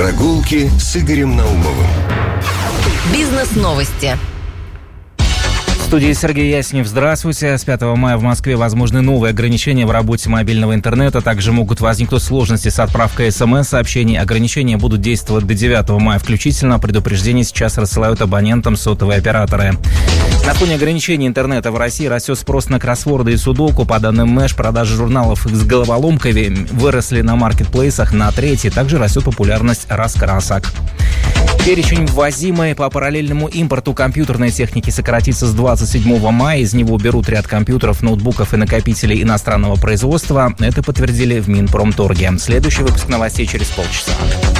Прогулки с Игорем Наумовым. Бизнес-новости. В студии Сергей Яснев. Здравствуйте. С 5 мая в Москве возможны новые ограничения в работе мобильного интернета. Также могут возникнуть сложности с отправкой СМС-сообщений. Ограничения будут действовать до 9 мая включительно. Предупреждения сейчас рассылают абонентам сотовые операторы. На фоне ограничений интернета в России растет спрос на кроссворды и судоку. По данным Мэш, продажи журналов с головоломками выросли на маркетплейсах на треть. Также растет популярность раскрасок. Перечень ввозимой по параллельному импорту компьютерной техники сократится с 27 мая. Из него уберут ряд компьютеров, ноутбуков и накопителей иностранного производства. Это подтвердили в Минпромторге. Следующий выпуск новостей через полчаса.